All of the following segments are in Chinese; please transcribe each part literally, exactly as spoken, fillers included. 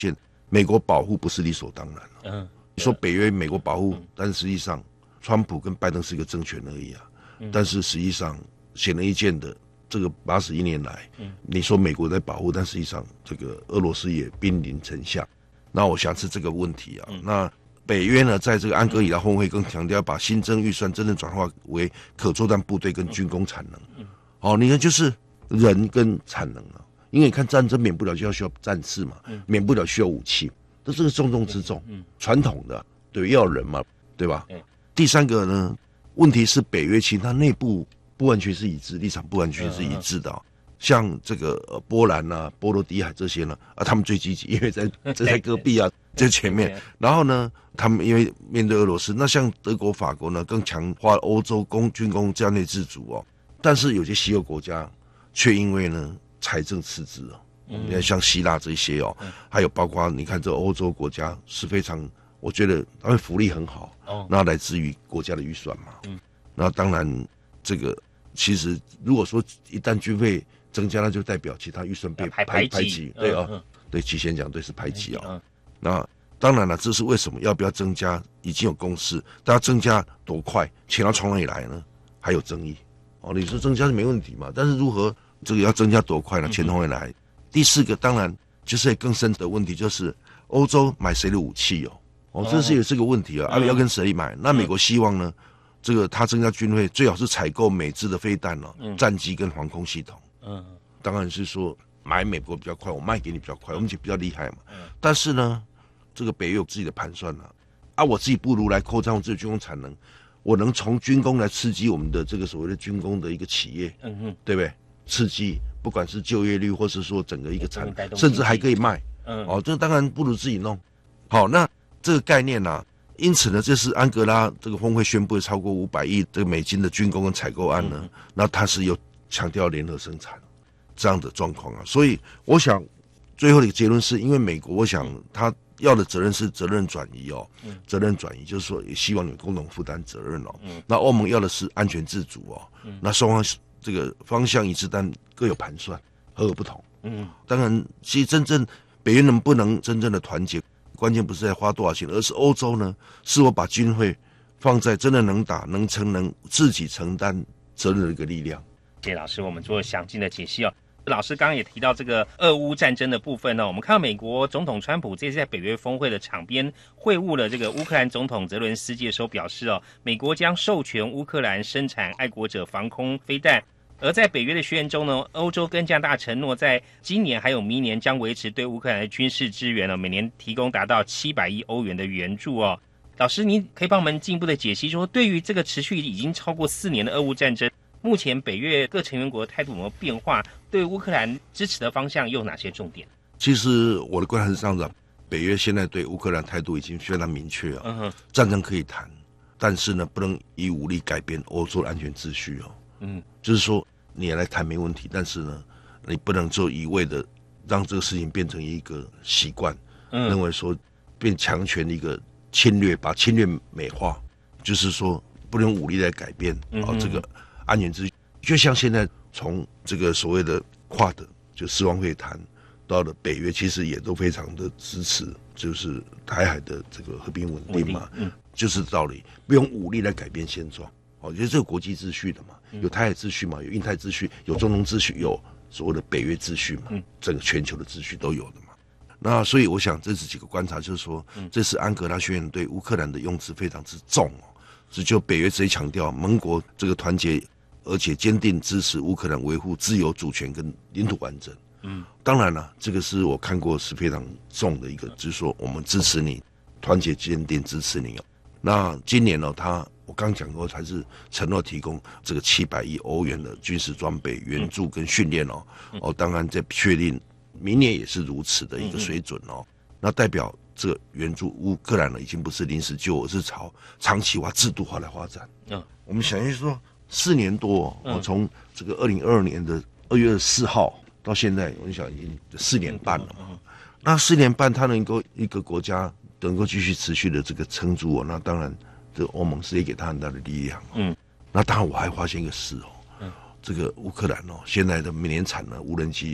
现美国保护不是理所当然。 嗯， 你说北约美国保护，但是实际上川普跟拜登是一个政权而已啊。但是实际上显而易见的，这个八十一年来，你说美国在保护，但实际上这个俄罗斯也兵临城下。那我想是这个问题啊。那北约呢，在这个安哥里拉峰会更强调把新增预算真正转化为可作战部队跟军工产能。好、哦，你看就是人跟产能啊，因为你看战争免不了就要需要战士嘛，免不了需要武器，这是个重中之重，传统的对，要人嘛，对吧？第三个呢，问题是北约其实它内部不完全是一致，立场不完全是一致的、哦。像这个、呃、波兰啊、波罗的海这些呢，啊，他们最积极，因为在这在隔壁啊，在前面。然后呢，他们因为面对俄罗斯，那像德国、法国呢，更强化欧洲工军工战略自主哦。但是有些西欧国家却因为呢财政赤字哦，你看像希腊这些哦，还有包括你看这欧洲国家是非常，我觉得他们福利很好，那来自于国家的预算嘛。那当然这个其实如果说一旦军费增加，那就代表其他预算被排排挤，对啊、哦，对，提前讲对是排挤啊、哦。那当然了，这是为什么要不要增加，已经有共识，但要增加多快，钱要从哪里来呢？还有争议哦。你说增加是没问题嘛，但是如何这个要增加多快呢？钱从哪里来？嗯、第四个当然就是更深的问题，就是欧洲买谁的武器哦？哦，这是也是个问题啊。啊，要跟谁买？那美国希望呢？这个他增加军费，最好是采购美制的飞弹哦，嗯、战机跟防空系统。嗯，当然是说买美国比较快，我卖给你比较快，我们就比较厉害嘛。嗯，但是呢，这个北约有自己的盘算啊，啊，我自己不如来扩张我自己军工产能，我能从军工来刺激我们的这个所谓的军工的一个企业，嗯哼，对不对？刺激不管是就业率，或是说整个一个产能，甚至还可以卖。嗯，哦，这当然不如自己弄。好，那这个概念啊。因此呢，这是安哥拉这个峰会宣布超过五百亿这个美金的军工跟采购案呢，嗯、那它是有强调联合生产这样的状况啊，所以我想最后的一个结论是因为美国，我想他要的责任是责任转移哦，嗯、责任转移就是说也希望你共同负担责任哦。嗯、那欧盟要的是安全自主哦，嗯、那双方这个方向一致，但各有盘算，何而不同？嗯，当然，其实真正北约能不能真正的团结？关键不是在花多少钱，而是欧洲呢，是否把军费放在真的能打、能撑、能自己承担责任的一个力量。 谢谢老师，我们做详尽的解析哦。老师刚刚也提到这个俄乌战争的部分呢、哦，我们看到美国总统川普这次在北约峰会的场边会晤了这个乌克兰总统泽伦斯基的时候表示哦，美国将授权乌克兰生产爱国者防空飞弹。而在北约的宣言中呢，欧洲跟加拿大承诺在今年还有明年将维持对乌克兰的军事支援呢，每年提供达到七百亿欧元的援助哦。老师，您可以帮我们进一步的解析说，对于这个持续已经超过四年的俄乌战争，目前北约各成员国的态度有没有变化？对乌克兰支持的方向又有哪些重点？ 其实我的观察是这样子，北约现在对乌克兰态度已经非常明确了。嗯哼，战争可以谈，但是呢，不能以武力改变欧洲的安全秩序哦。嗯，就是说。你也来谈没问题，但是呢，你不能就一味的让这个事情变成一个习惯，嗯、认为说变强权的一个侵略，把侵略美化，就是说不能武力来改变啊、嗯哦、这个安全秩序。就像现在从这个所谓的跨的就四方会谈到了北约，其实也都非常的支持，就是台海的这个和平稳定嘛，嗯、就是道理，不用武力来改变现状。哦，就是这个国际秩序的嘛，有台海秩序嘛，有印太秩序，有中东秩序，有所谓的北约秩序嘛，嗯、整个全球的秩序都有的嘛。那所以我想这是几个观察，就是说，嗯、这次安哥拉宣言对乌克兰的用词非常之重哦，是就北约直接强调盟国这个团结，而且坚定支持乌克兰维护自由主权跟领土完整。嗯，当然了，这个是我看过是非常重的一个，就是说我们支持你，团结坚定支持你哦。那今年呢，他。我刚讲过，还是承诺提供这个七百亿欧元的军事装备援助跟训练哦，嗯、哦，当然在确定明年也是如此的一个水准哦。嗯、那代表这个援助乌克兰呢，已经不是临时救火，是朝长期化、制度化来发展。嗯，我们想一说，四年多，我、哦、从这个二零二二年的二月二十四号到现在，我想已经四年半了嘛。嗯、那四年半，它能够一个国家能够继续持续的这个撑住哦，那当然。这欧盟是也给他很大的力量、哦，嗯，那当然我还发现一个事哦，嗯，这个乌克兰哦，现在的每年产的无人机有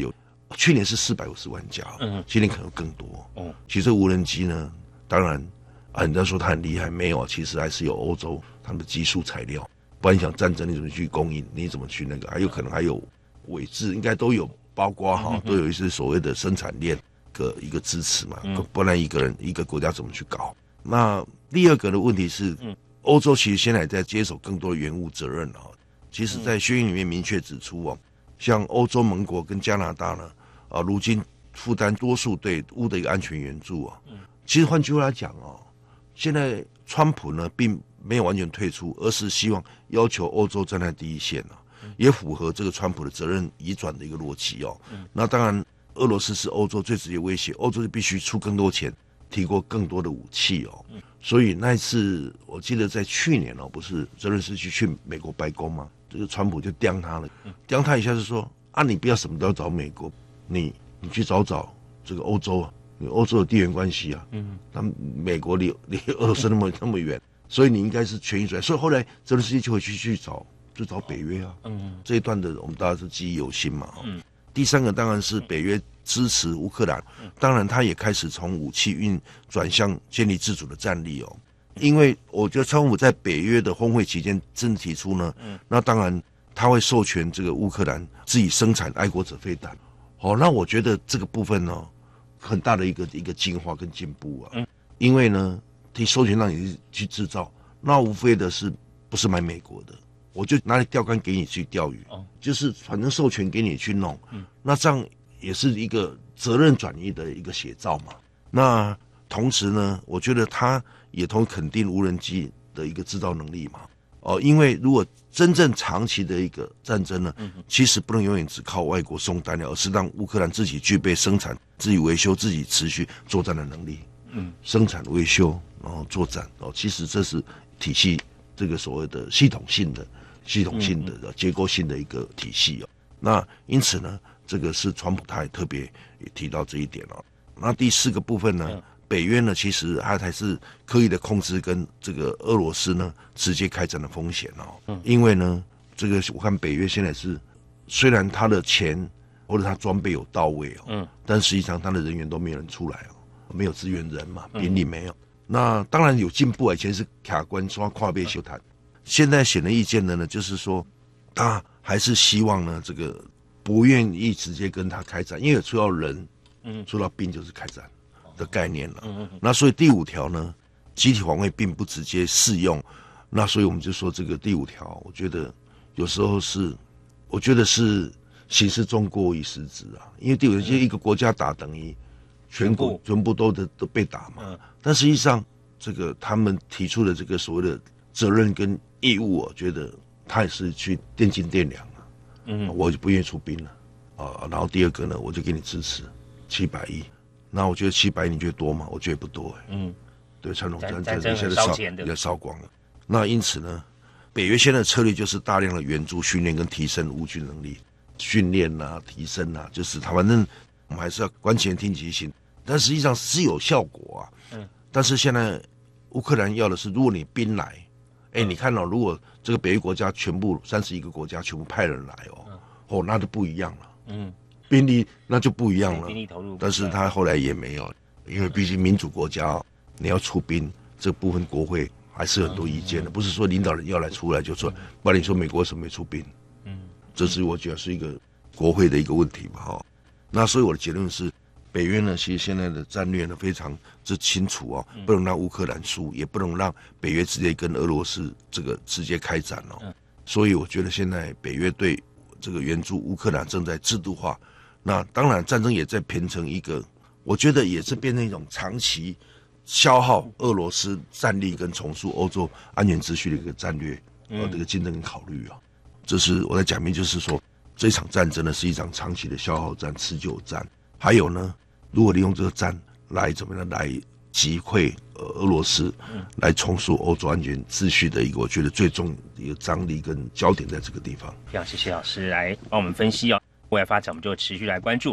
去年是四百五十万架，嗯，今年可能更多。 哦， 其实无人机呢，当然啊，人家说它很厉害，没有，其实还是有欧洲他们的技术材料。不然你想战争你怎么去供应？你怎么去那个？还有可能还有伪制，应该都有，包括哈，都有一些所谓的生产链的一个支持嘛。嗯、不然一个人一个国家怎么去搞？那第二个的问题是，嗯、欧洲其实现在也在接手更多的原物责任啊。其实，在宣言里面明确指出哦，像欧洲盟国跟加拿大呢，啊，如今负担多数对乌的一个安全援助啊。嗯、其实换句话来讲哦，现在川普呢并没有完全退出，而是希望要求欧洲站在第一线啊，嗯、也符合这个川普的责任移转的一个逻辑哦。嗯、那当然，俄罗斯是欧洲最直接威胁，欧洲就必须出更多钱，提供更多的武器哦。嗯、所以那一次，我记得在去年哦，不是泽连斯基去美国白宫吗？这个川普就刁他了，刁他一下是说啊，你不要什么都要找美国，你你去找找这个欧洲啊，你欧洲有地缘关系啊，嗯，他们美国离离俄罗斯那么那么远，所以你应该是全力出来。所以后来泽连斯基就回去去找，就找北约啊，嗯，这一段的我们大家是记忆犹新嘛，嗯。第三个当然是北约支持乌克兰，当然他也开始从武器运转向建立自主的战力哦。因为我觉得川普在北约的峰会期间真提出呢，嗯、那当然他会授权这个乌克兰自己生产爱国者飞弹，好、哦，那我觉得这个部分呢，很大的一个一个进化跟进步啊，嗯、因为呢，他授权让你去制造，那无非的是不是买美国的，我就拿钓竿给你去钓鱼，哦、就是反正授权给你去弄，嗯、那这样也是一个责任转移的一个写照嘛。那同时呢，我觉得他也同肯定无人机的一个制造能力嘛。哦，因为如果真正长期的一个战争呢，嗯、其实不能永远只靠外国送弹料，而是让乌克兰自己具备生产、自己维修、自己持续作战的能力。嗯，生产、维修，然后作战。哦，其实这是体系这个所谓的系统性的、系统性的、嗯、结构性的一个体系哦。那因此呢，这个是川普他也特别也提到这一点哦。那第四个部分呢？嗯北约呢，其实它还是刻意的控制跟这个俄罗斯呢直接开战的风险哦。嗯，因为呢，这个我看北约现在是，虽然他的钱或者他装备有到位哦，嗯，但实际上他的人员都没有人出来哦，没有支援人嘛，兵力没有。嗯、那当然有进步啊，以前是卡关刷跨背修谈，现在显而易见的呢，就是说他还是希望呢这个不愿意直接跟他开战，因为除了人，嗯，除了兵就是开战的概念了，嗯嗯，那所以第五条呢，集体防卫并不直接适用，那所以我们就说这个第五条，我觉得有时候是，我觉得是形式重过于实质啊，因为第五条就是一个国家打等于全国全部都的都被打嘛，嗯、但实际上这个他们提出的这个所谓的责任跟义务，我觉得他也是去垫斤垫两啊，嗯，我就不愿意出兵了啊，然后第二个呢，我就给你支持七百亿。那我觉得七百，你觉得多吗？我觉得不多哎、欸。嗯，对，传统战争现在烧也烧光了。那因此呢，北约现在的策略就是大量的援助、训练跟提升乌军能力，训练啊、提升啊，就是他反正我们还是要观前听其行，但实际上是有效果啊。嗯。但是现在乌克兰要的是，如果你兵来，哎、欸，你看到、哦、如果这个北约国家全部三十一个国家全部派人来哦，嗯、哦，那就不一样了。嗯。兵力那就不一样了，兵力投入，但是他后来也没有，因为毕竟民主国家，你要出兵这部分国会还是很多意见的，不是说领导人要来出来就出来。不然你说美国为什么没出兵？嗯，这是我觉得是一个国会的一个问题嘛，哈。那所以我的结论是，北约呢，其实现在的战略呢非常之清楚哦，不能让乌克兰输，也不能让北约直接跟俄罗斯这个直接开战哦。所以我觉得现在北约对这个援助乌克兰正在制度化。那当然，战争也在变成一个，我觉得也是变成一种长期消耗俄罗斯战力跟重塑欧洲安全秩序的一个战略，呃，这个竞争跟考虑啊。这是我在讲明，就是说这场战争呢是一场长期的消耗战、持久战。还有呢，如果利用这个战来怎么样来击溃呃俄罗斯，来重塑欧洲安全秩序的一个，我觉得最重的一个张力跟焦点在这个地方。 非常谢谢老师来帮我们分析哦。未来发展我们就持续来关注。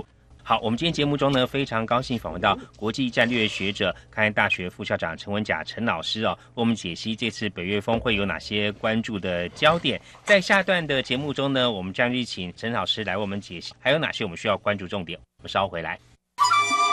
好，我们今天节目中呢，非常高兴访问到国际战略学者、开安大学副校长陈文甲陈老师哦，为我们解析这次北约峰会有哪些关注的焦点。在下段的节目中呢，我们将一请陈老师来为我们解析还有哪些我们需要关注重点。我们稍后回来。